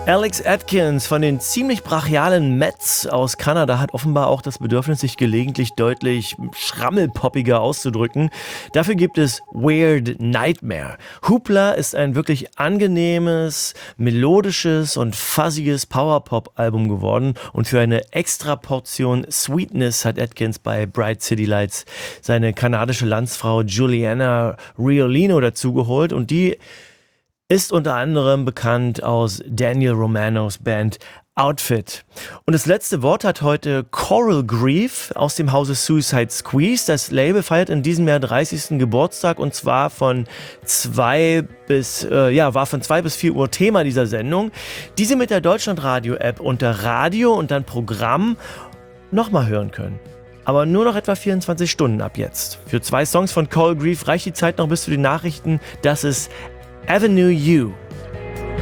Alex Atkins von den ziemlich brachialen Mets aus Kanada hat offenbar auch das Bedürfnis, sich gelegentlich deutlich schrammelpoppiger auszudrücken. Dafür gibt es Weird Nightmare. Hoopla ist ein wirklich angenehmes, melodisches und fuzziges Powerpop-Album geworden und für eine extra Portion Sweetness hat Atkins bei Bright City Lights seine kanadische Landsfrau Juliana Riolino dazugeholt und die ist unter anderem bekannt aus Daniel Romanos Band Outfit. Und das letzte Wort hat heute Coral Grief aus dem Hause Suicide Squeeze. Das Label feiert in diesem Jahr 30. Geburtstag und zwar von 2 bis 4 Uhr Thema dieser Sendung. Diese mit der Deutschlandradio-App unter Radio und dann Programm nochmal hören können. Aber nur noch etwa 24 Stunden ab jetzt. Für 2 Songs von Coral Grief reicht die Zeit noch bis zu den Nachrichten. Das ist Avenue U.